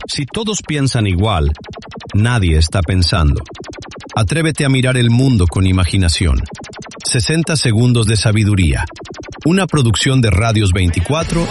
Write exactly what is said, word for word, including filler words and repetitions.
Si todos piensan igual, nadie está pensando. Atrévete a mirar el mundo con imaginación. sesenta segundos de sabiduría. Una producción de Radios veinticuatro